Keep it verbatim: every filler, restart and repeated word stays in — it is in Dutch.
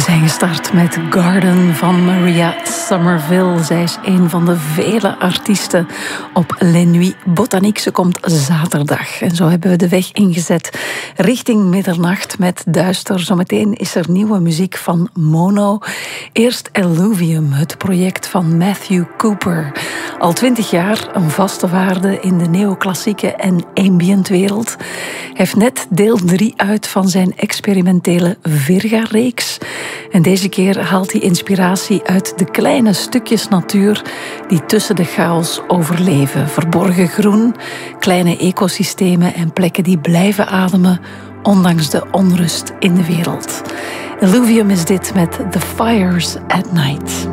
zijn gestart met Garden van Maria Somerville. Zij is een van de vele artiesten op Les Nuits Botaniques. Ze komt zaterdag. En zo hebben we de weg ingezet richting middernacht met Duister. Zometeen is er nieuwe muziek van Mono. Eerst Illuvium, het project van Matthew Cooper. Al twintig jaar een vaste waarde in de neoclassieke en ambient-wereld. Hij heeft net deel drie uit van zijn experimentele Virga-reeks. En deze keer haalt hij inspiratie uit de kleine stukjes natuur die tussen de chaos overleven. Verborgen groen, kleine ecosystemen en plekken die blijven ademen, ondanks de onrust in de wereld. Illuvium is dit met The Fires at Night.